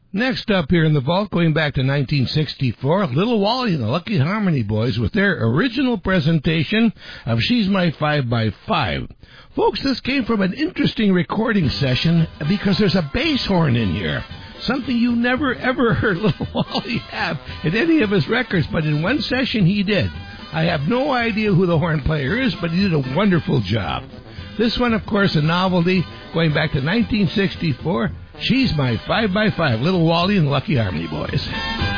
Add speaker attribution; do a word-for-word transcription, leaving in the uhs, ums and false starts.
Speaker 1: Next up here in the vault, going back to nineteen sixty-four, Little Wally and the Lucky Harmony Boys with their original presentation of She's My five by five. Folks, this came from an interesting recording session because there's a bass horn in here. Something you never, ever heard Little Wally have in any of his records, but in one session he did. I have no idea who the horn player is, but he did a wonderful job. This one, of course, a novelty, going back to nineteen sixty-four, She's My five by five, Little Wally and the Lucky Harmony Boys.